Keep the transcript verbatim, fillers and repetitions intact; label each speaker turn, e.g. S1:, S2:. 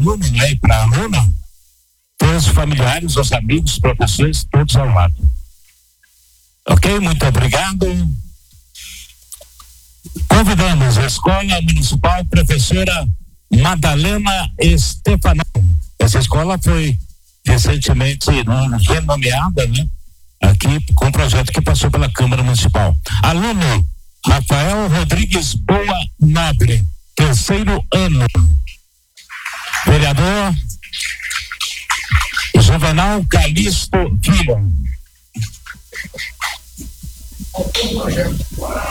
S1: aluno, né, e para a aluna, ter os familiares, os amigos, os professores, todos ao lado. Ok? Muito obrigado. Convidamos a Escola Municipal Professora Madalena Estefanão. Essa escola foi recentemente renomeada, né? Aqui com um projeto que passou pela Câmara Municipal. Aluno Rafael Rodrigues Boa Nobre, terceiro ano. Vereador Juvenal Calixto Filho.